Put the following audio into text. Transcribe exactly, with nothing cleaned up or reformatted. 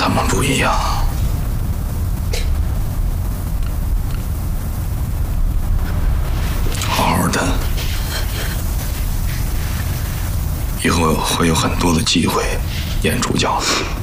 他们不一样。好好的，以后会有很多的机会演主角。